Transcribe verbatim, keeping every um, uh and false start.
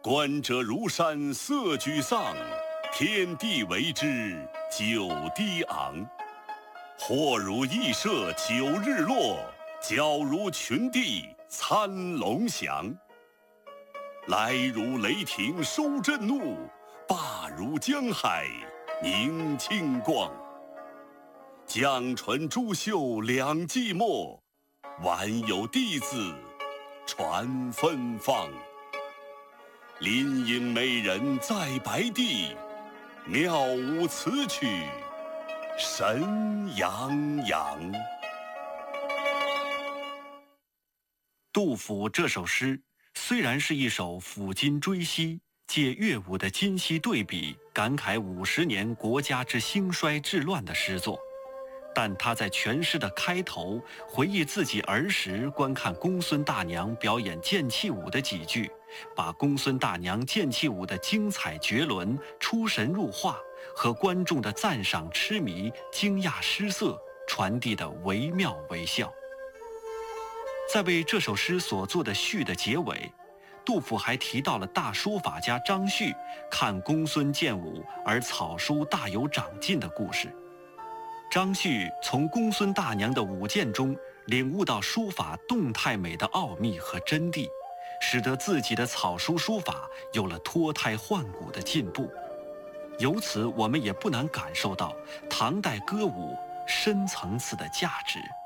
观者如山色沮丧，天地为之久低昂。或如羿射九日落，矫如群帝参龙翔。来如雷霆收震怒，罢如江海凝清光。江唇珠袖两寂寞，晚有弟子传芬芳。林隐美人在白帝，妙舞此曲神洋洋。 杜甫这首诗虽然是一首抚今追昔，借乐舞的今昔对比，感慨五十年国家之兴衰治乱的诗作，但他在全诗的开头回忆自己儿时观看公孙大娘表演剑气舞的几句，把公孙大娘剑气舞的精彩绝伦、出神入化和观众的赞赏痴迷、惊讶失色传递得惟妙惟肖。在为这首诗所做的序的结尾，杜甫还提到了大书法家张旭看公孙剑舞而草书大有长进的故事。张旭从公孙大娘的舞剑中领悟到书法动态美的奥秘和真谛，使得自己的草书书法有了脱胎换骨的进步。由此我们也不难感受到唐代歌舞深层次的价值。